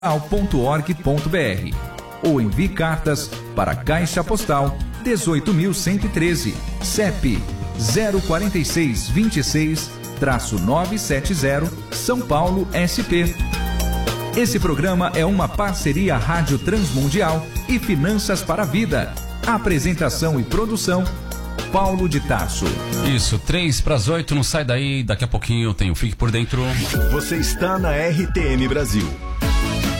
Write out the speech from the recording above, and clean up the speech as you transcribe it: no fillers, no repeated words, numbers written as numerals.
ou envie cartas para Caixa Postal 18.113, CEP 04626-970, São Paulo, SP. Esse programa é uma parceria Rádio Transmundial e Finanças para a Vida. Apresentação e produção, Paulo de Tarso. Isso, 7:03, não sai daí, daqui a pouquinho tem o Fique por Dentro. Você está na RTM Brasil.